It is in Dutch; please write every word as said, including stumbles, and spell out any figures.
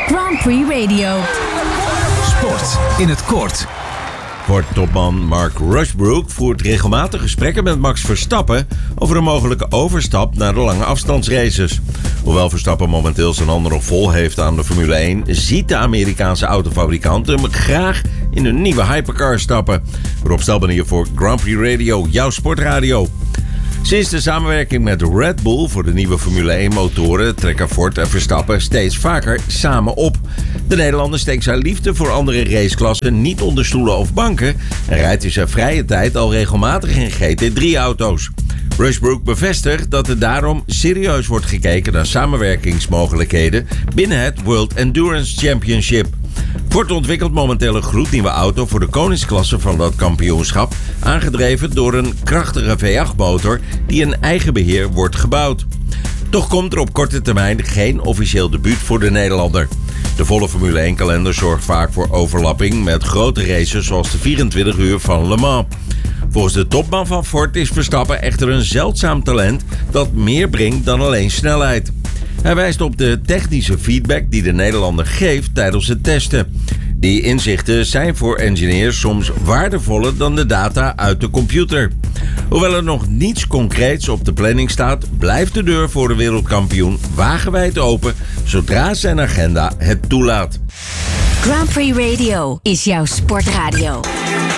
Grand Prix Radio. Sport in het kort. Ford-topman Mark Rushbrook voert regelmatig gesprekken met Max Verstappen over een mogelijke overstap naar de lange afstandsraces. Hoewel Verstappen momenteel zijn handen nog vol heeft aan de Formule één, ziet de Amerikaanse autofabrikant hem graag in een nieuwe hypercar stappen. Rob Stelben hier voor Grand Prix Radio, jouw sportradio. Sinds de samenwerking met Red Bull voor de nieuwe Formule één motoren trekken Ford en Verstappen steeds vaker samen op. De Nederlander steekt zijn liefde voor andere raceklassen niet onder stoelen of banken en rijdt in zijn vrije tijd al regelmatig in G T drie auto's. Rushbrook bevestigt dat er daarom serieus wordt gekeken naar samenwerkingsmogelijkheden binnen het World Endurance Championship. Ford ontwikkelt momenteel een gloednieuwe auto voor de koningsklasse van dat kampioenschap, aangedreven door een krachtige V acht motor die in eigen beheer wordt gebouwd. Toch komt er op korte termijn geen officieel debuut voor de Nederlander. De volle Formule één kalender zorgt vaak voor overlapping met grote races zoals de vierentwintig uur van Le Mans. Volgens de topman van Ford is Verstappen echter een zeldzaam talent dat meer brengt dan alleen snelheid. Hij wijst op de technische feedback die de Nederlander geeft tijdens het testen. Die inzichten zijn voor engineers soms waardevoller dan de data uit de computer. Hoewel er nog niets concreets op de planning staat, blijft de deur voor de wereldkampioen wagenwijd open zodra zijn agenda het toelaat. Grand Prix Radio is jouw sportradio.